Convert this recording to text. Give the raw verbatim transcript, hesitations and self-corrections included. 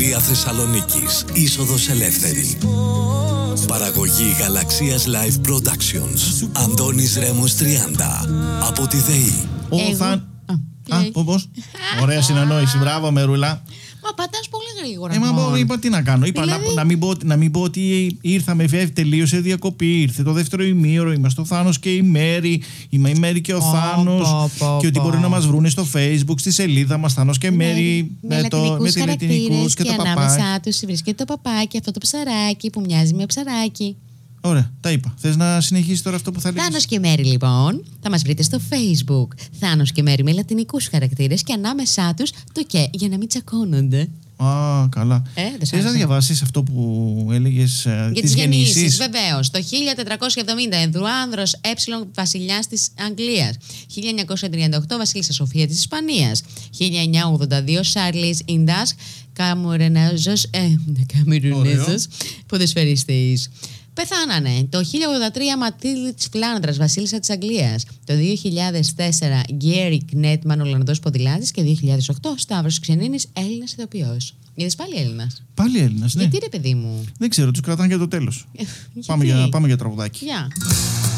Πλατεία Θεσσαλονίκης, είσοδος ελεύθερη. Παραγωγή Γαλαξίας Live Productions. Αντώνης Ρέμος τριάντα. Από τη ΔΕΗ. Ο θα... Α, πώς. Ωραία συνεννόηση. Μπράβο, Μερούλα. Μα πατάς πολύ γρήγορα. Ε, μα είπα τι να κάνω. Είπα δηλαδή... να, να, μην πω, να μην πω ότι ήρθαμε, φεύγει, τελείωσε η διακοπή. Ήρθε το δεύτερο ημίωρο. Είμαστε ο Θάνος και η Μέρη. Είμαι η Μέρη και ο oh, Θάνος. Oh, oh, και ότι oh. μπορούν να μας βρούνε στο Facebook, στη σελίδα μας. Θάνος και Μέρη. Με, το, με τη λατινικούς και, και το παπάκι. Και ανάμεσά τους βρίσκεται το παπάκι, αυτό το ψαράκι που μοιάζει με ψαράκι. Ωραία, τα είπα. Θες να συνεχίσεις τώρα αυτό που θα λες? Θάνος και Μέρη, λοιπόν, θα μας βρείτε στο Facebook. Θάνος και Μέρη με λατινικούς χαρακτήρες και ανάμεσά τους το και, για να μην τσακώνονται. Α, καλά. Ε, Θες να διαβάσεις αυτό που έλεγες ε, για τις γεννήσεις? Βεβαίως. Το χίλια τετρακόσια εβδομήντα Ενδουάνδρος Ε βασιλιάς της Αγγλίας. χίλια εννιακόσια τριάντα οκτώ Βασίλισσα Σοφία της Ισπανίας. χίλια εννιακόσια ογδόντα δύο Σάρλις Ιντάς Καμουρενέζος ε, Καμιρουνέζος ποδοσφαιριστής. Πεθάνανε το χίλια ογδόντα τρία Ματίλη της Φλάνδρας, βασίλισσα της Αγγλίας. Το δύο χιλιάδες τέσσερα Γκέρι Κνέτμαν, Ολλανδός ποδηλάτης. Και δύο χιλιάδες οκτώ Σταύρος Ξενήνης, Έλληνας ηθοποιός. Είδες πάλι Έλληνας? Πάλι Έλληνας, ναι. Γιατί ρε παιδί μου? Δεν ξέρω, τους κρατάνε για το τέλος. Πάμε για, πάμε για τραγουδάκι. Yeah.